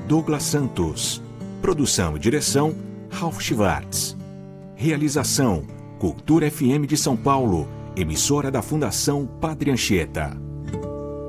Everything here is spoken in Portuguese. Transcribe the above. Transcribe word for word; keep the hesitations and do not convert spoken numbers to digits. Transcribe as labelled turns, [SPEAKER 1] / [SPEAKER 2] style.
[SPEAKER 1] Douglas Santos. Produção e direção, Ralph Schwartz. Realização, Cultura F M de São Paulo, emissora da Fundação Padre Anchieta.